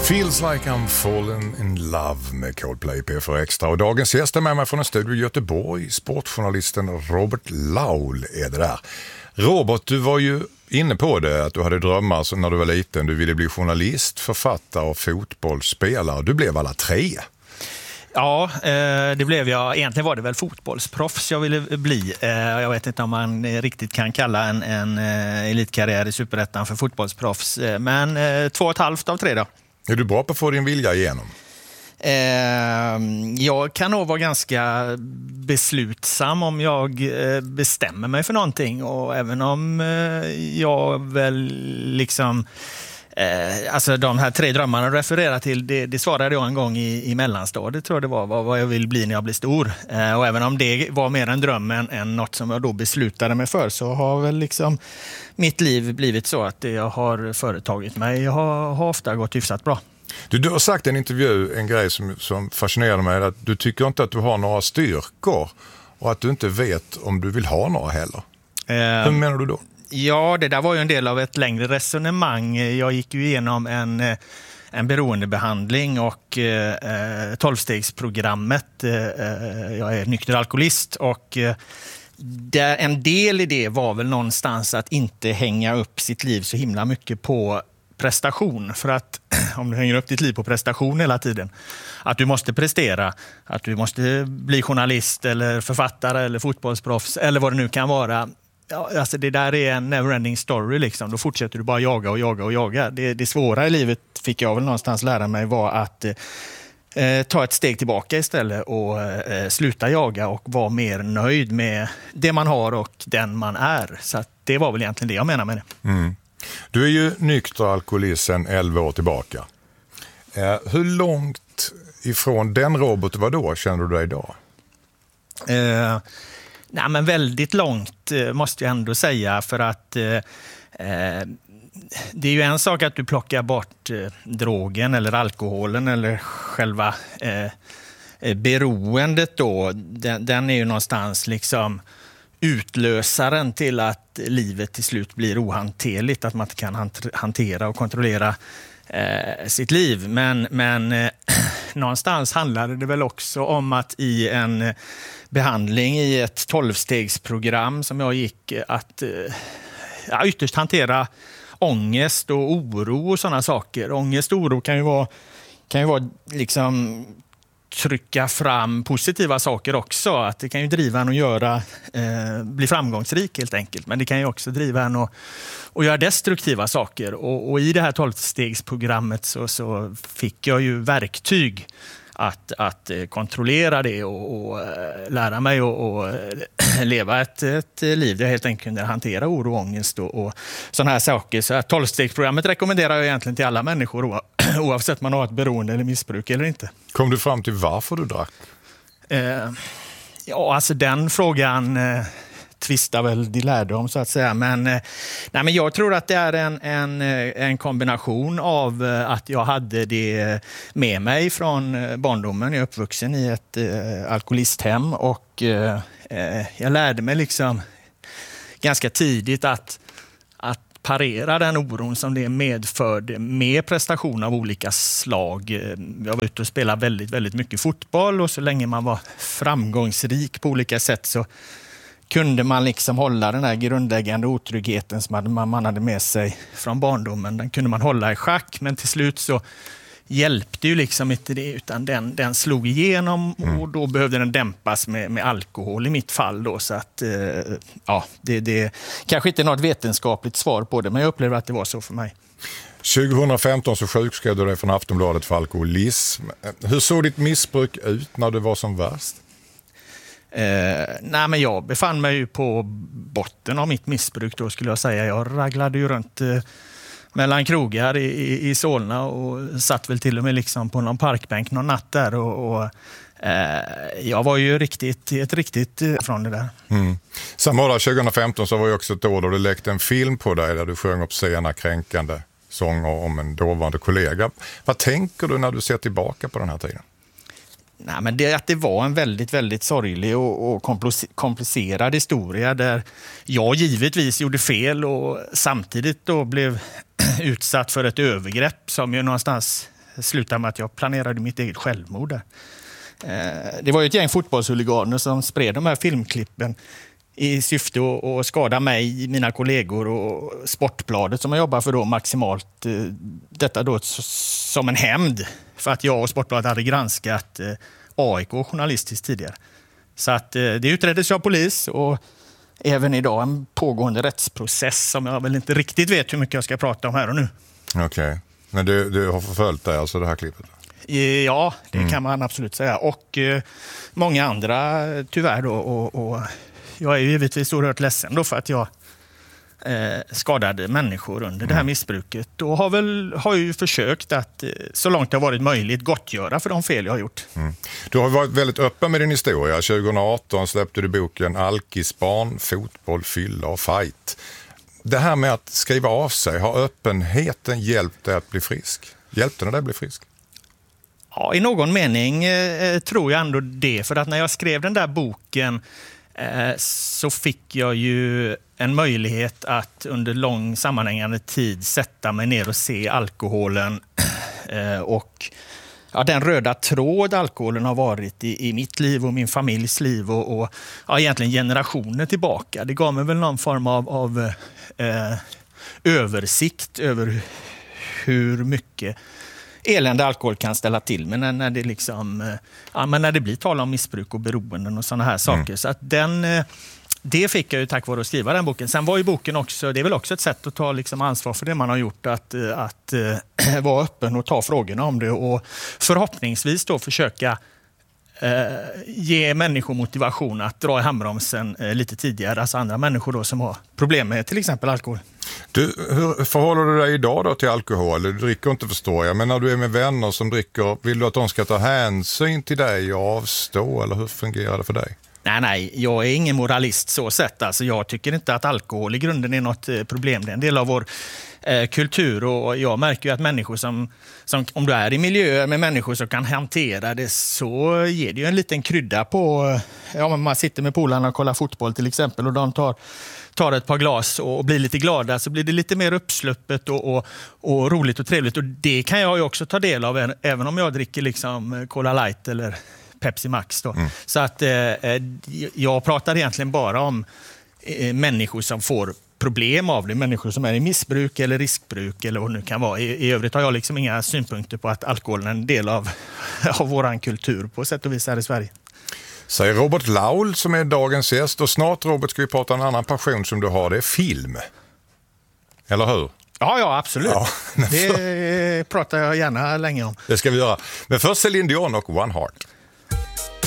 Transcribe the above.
Feels like I'm falling in love med Coldplay P4 Extra. Och dagens gäst är med mig från en studio i Göteborg. Sportjournalisten Robert Laul är det där. Robert, du var ju inne på det att du hade drömmar så när du var liten. Du ville bli journalist, författare och fotbollsspelare. Du blev alla tre. Ja, det blev jag. Egentligen var det väl fotbollsproffs jag ville bli. Jag vet inte om man riktigt kan kalla en elitkarriär i Superettan för fotbollsproffs. Men 2,5 av 3 då. Är du bra på att få din vilja igenom? Jag kan nog vara ganska beslutsam om jag bestämmer mig för någonting. Och även om jag väl liksom... alltså de här 3 drömmarna du refererar till, det svarade jag en gång i mellanstadiet, tror jag det var, vad jag vill bli när jag blir stor. Och även om det var mer en dröm än något som jag då beslutade mig för, så har väl liksom mitt liv blivit så att det jag har företagit mig har ofta gått hyfsat bra. Du har sagt i en intervju en grej som fascinerade mig, att du tycker inte att du har några styrkor och att du inte vet om du vill ha några heller. Hur menar du då? Ja, det där var ju en del av ett längre resonemang. Jag gick ju igenom en beroendebehandling och 12-stegsprogrammet. Jag är nykter alkoholist och en del i det var väl någonstans att inte hänga upp sitt liv så himla mycket på prestation. För att om du hänger upp ditt liv på prestation hela tiden, att du måste prestera, att du måste bli journalist eller författare eller fotbollsproffs eller vad det nu kan vara. Ja, alltså det där är en never-ending story liksom. Då fortsätter du bara jaga. Det svåra i livet, fick jag väl någonstans lära mig, var att ta ett steg tillbaka istället och sluta jaga och vara mer nöjd med det man har och den man är. Så att det var väl egentligen det jag menar med det. Mm. Du är ju nykter alkoholist sedan 11 år tillbaka. Hur långt ifrån den Robert var då känner du dig idag? Nej, men väldigt långt måste jag ändå säga, för att det är ju en sak att du plockar bort drogen eller alkoholen eller själva beroendet då. Den är ju någonstans liksom utlösaren till att livet till slut blir ohanterligt, att man inte kan hantera och kontrollera sitt liv. Men någonstans handlade det väl också om att i en behandling i ett 12-stegsprogram som jag gick, att ytterst hantera ångest och oro och sådana saker. Ångest och oro kan ju vara liksom trycka fram positiva saker också. Att det kan ju driva en att bli framgångsrik helt enkelt. Men det kan ju också driva en att göra destruktiva saker. Och i det här 12-stegsprogrammet så fick jag ju verktyg att kontrollera det och lära mig och leva ett liv där jag helt enkelt kunde hantera oro, ångest och sådana här saker. Så 12-stegsprogrammet rekommenderar jag egentligen till alla människor oavsett man har ett beroende eller missbruk eller inte. Kom du fram till varför du drack? Ja, alltså den frågan tvistar väl de lärde om så att säga. Men jag tror att det är en kombination av att jag hade det med mig från barndomen. Jag är uppvuxen i ett alkoholisthem och jag lärde mig liksom ganska tidigt att parera den oron som det medförde med prestation av olika slag. Jag var ute och spelade väldigt, väldigt mycket fotboll, och så länge man var framgångsrik på olika sätt så kunde man liksom hålla den här grundläggande otryggheten som man hade med sig från barndomen. Den kunde man hålla i schack, men till slut så hjälpte ju liksom inte det, utan den slog igenom och då behövde den dämpas med alkohol i mitt fall då. Så att det kanske inte är något vetenskapligt svar på det, men jag upplever att det var så för mig. 2015 så sjukskrev du dig från Aftonbladet för alkoholism. Hur såg ditt missbruk ut när du var som värst? Men jag befann mig ju på botten av mitt missbruk då, skulle jag säga. Jag raglade ju runt mellan krogar i Solna och satt väl till och med liksom på någon parkbänk någon natt där och jag var ju riktigt från det där. Samma år 2015 så var ju också ett år då det läckte en film på dig där du sjöng upp sena kränkande sånger om en dåvarande kollega. Vad tänker du när du ser tillbaka på den här tiden? Nej, men det var en väldigt, väldigt sorglig och komplicerad historia där jag givetvis gjorde fel och samtidigt då blev utsatt för ett övergrepp som ju någonstans slutade med att jag planerade mitt eget självmord där. Det var ju ett gäng fotbollshuliganer som spred de här filmklippen i syfte att skada mig, mina kollegor och Sportbladet som jag jobbar för då maximalt. Detta då som en hämnd för att jag och Sportbladet hade granskat AIK journalistiskt tidigare. Så att det utreddes av polis och även idag en pågående rättsprocess som jag väl inte riktigt vet hur mycket jag ska prata om här och nu. Okej. Men du har förföljt dig alltså det här klippet? Ja, det kan man absolut säga. Och många andra tyvärr då. Och jag är ju givetvis oerhört ledsen då för att jag skadade människor under det här missbruket. Och har ju försökt att så långt det har varit möjligt gottgöra för de fel jag har gjort. Du har varit väldigt öppen med din historia. 2018 släppte du boken Alkisbarn, fotboll, fylla och fight. Det här med att skriva av sig, har öppenheten hjälpt dig att bli frisk? Hjälpte den dig att bli frisk? Ja, i någon mening tror jag ändå det. För att när jag skrev den där boken så fick jag ju en möjlighet att under lång sammanhängande tid sätta mig ner och se alkoholen och den röda tråd alkoholen har varit i mitt liv och min familjs liv och egentligen generationer tillbaka. Det gav mig väl någon form av översikt över hur mycket elände alkohol kan ställa till, men när det liksom när det blir tal om missbruk och beroenden och sådana här saker. Så att det fick jag ju tack vare att skriva den boken. Sen var ju boken också, det är väl också ett sätt att ta liksom ansvar för det man har gjort, att vara öppen och ta frågorna om det och förhoppningsvis då försöka ge människor motivation att dra i handbromsen lite tidigare, alltså andra människor då som har problem med till exempel alkohol. Du, hur förhåller du dig idag då till alkohol? Du dricker inte, förstår jag, men när du är med vänner som dricker, vill du att de ska ta hänsyn till dig och avstå, eller hur fungerar det för dig? Nej, jag är ingen moralist så sett. Alltså, jag tycker inte att alkohol i grunden är något problem. Det är en del av vår kultur och jag märker ju att människor som om du är i miljöer med människor som kan hantera det, så ger det ju en liten krydda på, man sitter med polarna och kollar fotboll till exempel och de tar ett par glas och blir lite glada, så blir det lite mer uppsluppet och roligt och trevligt, och det kan jag ju också ta del av även om jag dricker liksom Cola Light eller Pepsi Max då. Så att jag pratar egentligen bara om människor som får problem av det, människor som är i missbruk eller riskbruk eller vad det nu kan vara. I övrigt har jag liksom inga synpunkter på att alkoholen är en del av våran kultur på sätt och vis här i Sverige. Säger Robert Laul som är dagens gäst, och snart, Robert, ska vi prata om en annan passion som du har, det är film. Eller hur? Ja, absolut. Ja, det pratar jag gärna länge om. Det ska vi göra. Men först Céline Dion och One Heart.